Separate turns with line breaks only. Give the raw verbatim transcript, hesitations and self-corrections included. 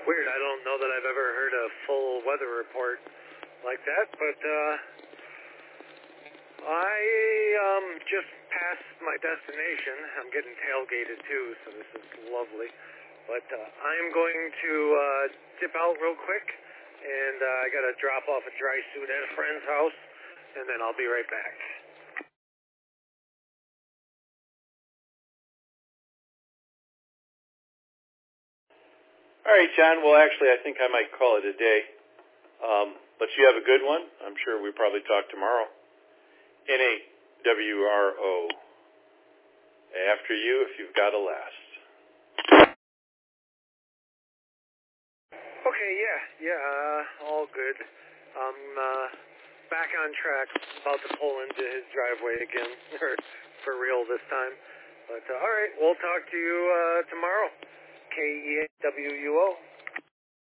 Weird. I don't know that I've ever heard a full weather report like that, but uh, I um, just passed my destination. I'm getting tailgated too, so this is lovely. But uh, I'm going to uh, dip out real quick, and uh, I got to drop off a dry suit at a friend's house, and then I'll be right back.
All right, John. Well, actually, I think I might call it a day. Um, but you have a good one. I'm sure we'll probably talk tomorrow. N A W R O. After you, if you've got a last.
Okay, yeah, yeah, uh, all good. I'm uh, back on track. About to pull into his driveway again, or for real this time. But uh, all right, we'll talk to you uh, tomorrow. K E A W U O.